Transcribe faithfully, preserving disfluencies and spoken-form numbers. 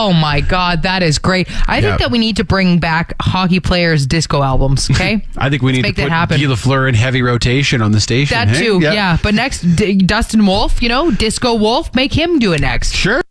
Oh my God, that is great. I Yep. think that we need to bring back hockey players' disco albums, okay? I think we need make to that put happen. Guy Lafleur in heavy rotation on the station. That hey? too, Yep. yeah. But next, D- Dustin Wolf, you know, Disco Wolf, make him do it next. Sure.